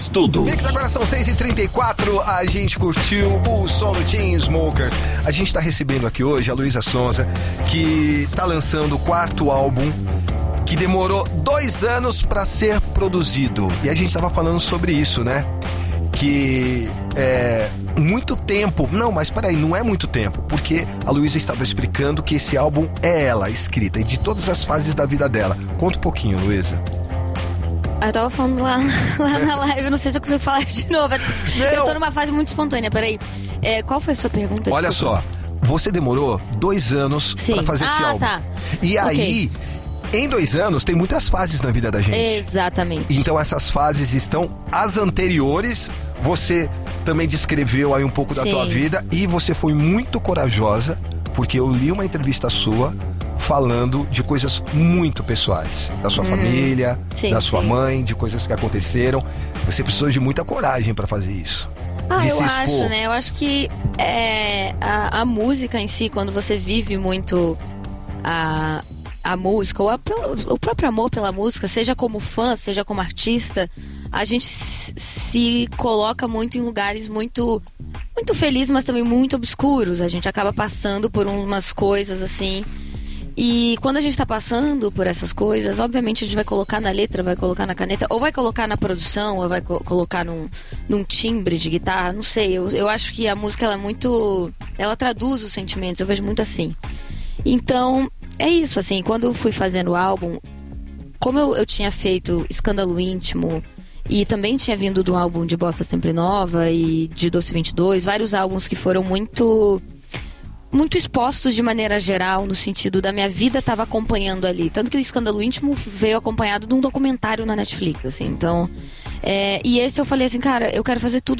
tudo. Mix, agora são 6h34, a gente curtiu o som do Chainsmokers. A gente tá recebendo aqui hoje a Luísa Sonza, que tá lançando o 4º álbum, que demorou 2 anos pra ser produzido. E a gente tava falando sobre isso, né? Que é muito tempo. Não, mas peraí, não é muito tempo, porque a Luísa estava explicando que esse álbum é ela escrita, e de todas as fases da vida dela. Conta um pouquinho, Luísa. Eu tava falando lá na live, não sei se eu consigo falar de novo. Eu tô numa fase muito espontânea, peraí. Qual foi a sua pergunta? Olha só, você demorou 2 anos pra fazer esse álbum. Tá. E aí, em 2 anos, tem muitas fases na vida da gente. Exatamente. Então essas fases estão as anteriores. Você também descreveu aí um pouco da tua vida, e você foi muito corajosa, porque eu li uma entrevista sua falando de coisas muito pessoais, da sua família, da sua mãe, de coisas que aconteceram. Você precisou de muita coragem pra fazer isso. Eu acho, né? Eu acho que a música em si, quando você vive muito a música, ou o próprio amor pela música, seja como fã, seja como artista, a gente se coloca muito em lugares muito, muito felizes, mas também muito obscuros. A gente acaba passando por umas coisas assim. E quando a gente tá passando por essas coisas, obviamente a gente vai colocar na letra, vai colocar na caneta, ou vai colocar na produção, ou vai colocar num timbre de guitarra, não sei. Eu acho que a música, ela traduz os sentimentos, eu vejo muito assim. Então, é isso, assim, quando eu fui fazendo o álbum, como eu tinha feito Escândalo Íntimo, e também tinha vindo do álbum de Bossa Sempre Nova e de Doce 22, vários álbuns que foram muito expostos de maneira geral, no sentido da minha vida estava acompanhando ali. Tanto que o Escândalo Íntimo veio acompanhado de um documentário na Netflix, assim. Então, e esse eu falei assim, cara, eu quero fazer tudo